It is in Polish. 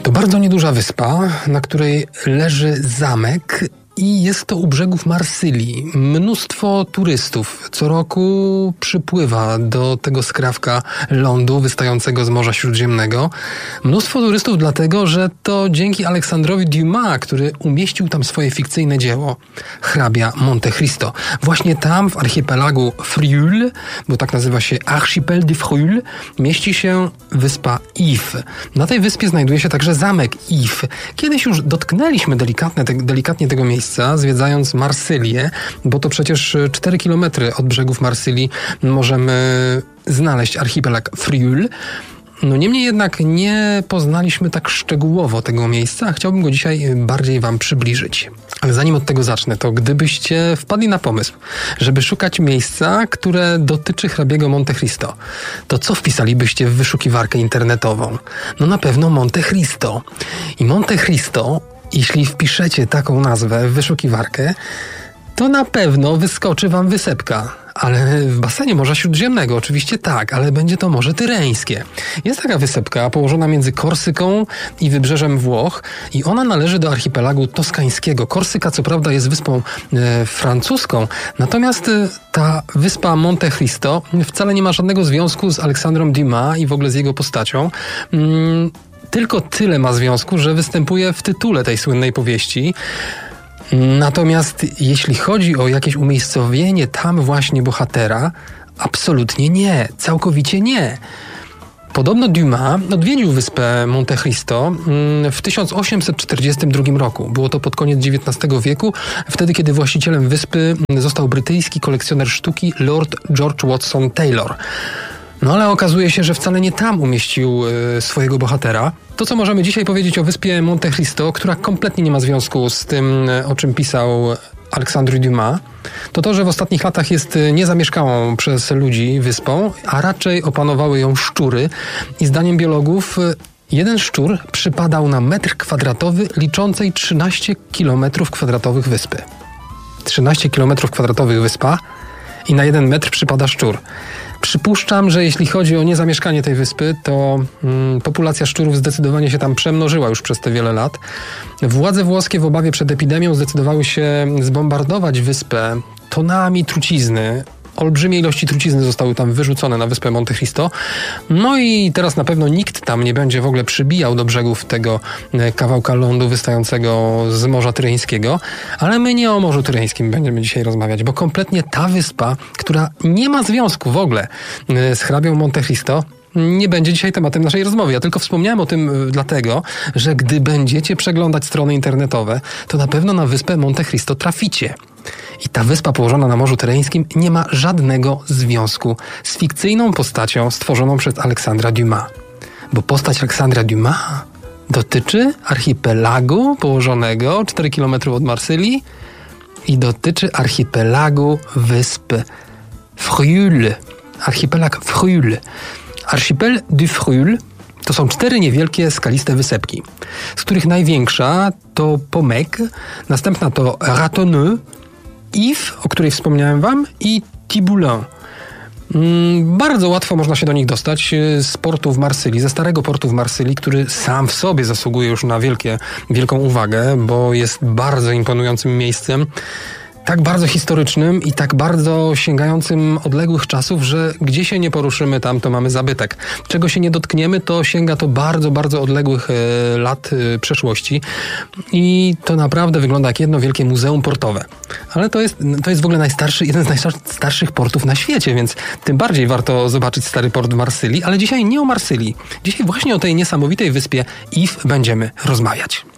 To bardzo nieduża wyspa, na której leży zamek i jest to u brzegów Marsylii. Mnóstwo turystów co roku przypływa do tego skrawka lądu wystającego z Morza Śródziemnego. Mnóstwo turystów dlatego, że to dzięki Aleksandrowi Dumas, który umieścił tam swoje fikcyjne dzieło, hrabia Monte Cristo. Właśnie tam w archipelagu Frioul, bo tak nazywa się Archipel de Frioul, mieści się wyspa If. Na tej wyspie znajduje się także zamek If. Kiedyś już dotknęliśmy delikatnie tego miejsca, zwiedzając Marsylię, bo to przecież 4 kilometry od brzegów Marsylii możemy znaleźć archipelag Frioul. No niemniej jednak nie poznaliśmy tak szczegółowo tego miejsca, a chciałbym go dzisiaj bardziej wam przybliżyć. Ale zanim od tego zacznę, to gdybyście wpadli na pomysł, żeby szukać miejsca, które dotyczy hrabiego Monte Cristo, to co wpisalibyście w wyszukiwarkę internetową? No na pewno Monte Cristo. I Monte Cristo, jeśli wpiszecie taką nazwę w wyszukiwarkę, to na pewno wyskoczy wam wysepka. Ale w basenie Morza Śródziemnego, oczywiście tak, ale będzie to Morze Tyreńskie. Jest taka wysepka położona między Korsyką i wybrzeżem Włoch i ona należy do archipelagu toskańskiego. Korsyka co prawda jest wyspą francuską, natomiast ta wyspa Monte Cristo wcale nie ma żadnego związku z Aleksandrem Dumas i w ogóle z jego postacią. Tylko tyle ma związku, że występuje w tytule tej słynnej powieści. Natomiast jeśli chodzi o jakieś umiejscowienie tam właśnie bohatera, absolutnie nie, całkowicie nie. Podobno Dumas odwiedził wyspę Monte Cristo w 1842 roku. Było to pod koniec XIX wieku, wtedy kiedy właścicielem wyspy został brytyjski kolekcjoner sztuki Lord George Watson Taylor. No ale okazuje się, że wcale nie tam umieścił swojego bohatera. To, co możemy dzisiaj powiedzieć o wyspie Monte Cristo, która kompletnie nie ma związku z tym, o czym pisał Alexandre Dumas, to to, że w ostatnich latach jest niezamieszkałą przez ludzi wyspą, a raczej opanowały ją szczury i zdaniem biologów jeden szczur przypadał na metr kwadratowy liczącej 13 km² wyspy. 13 km² wyspa i na 1 metr przypada szczur. Przypuszczam, że jeśli chodzi o niezamieszkanie tej wyspy, to populacja szczurów zdecydowanie się tam przemnożyła już przez te wiele lat. Władze włoskie w obawie przed epidemią zdecydowały się zbombardować wyspę tonami trucizny. Olbrzymie ilości trucizny zostały tam wyrzucone na wyspę Monte Cristo. No i teraz na pewno nikt tam nie będzie w ogóle przybijał do brzegów tego kawałka lądu wystającego z Morza Tyreńskiego. Ale my nie o Morzu Tyreńskim będziemy dzisiaj rozmawiać, bo kompletnie ta wyspa, która nie ma związku w ogóle z hrabią Monte Cristo, nie będzie dzisiaj tematem naszej rozmowy. Ja tylko wspomniałem o tym dlatego, że gdy będziecie przeglądać strony internetowe, to na pewno na wyspę Monte Cristo traficie. I ta wyspa położona na Morzu Tyreńskim nie ma żadnego związku z fikcyjną postacią stworzoną przez Aleksandra Dumas. Bo postać Aleksandra Dumas dotyczy archipelagu położonego 4 km od Marsylii i dotyczy archipelagu wysp Frioul. Archipelag Frioul. Archipel du Frioul to są 4 niewielkie skaliste wysepki, z których największa to Pomègue, następna to Ratoneux, If, o której wspomniałem wam, i Tiboulin. Bardzo łatwo można się do nich dostać z portu w Marsylii, ze starego portu w Marsylii, który sam w sobie zasługuje już na wielką uwagę, bo jest bardzo imponującym miejscem. Tak bardzo historycznym i tak bardzo sięgającym odległych czasów, że gdzie się nie poruszymy, tam to mamy zabytek. Czego się nie dotkniemy, to sięga to bardzo, bardzo odległych lat przeszłości i to naprawdę wygląda jak jedno wielkie muzeum portowe. Ale to jest w ogóle jeden z najstarszych portów na świecie, więc tym bardziej warto zobaczyć stary port w Marsylii, ale dzisiaj nie o Marsylii. Dzisiaj właśnie o tej niesamowitej wyspie If będziemy rozmawiać.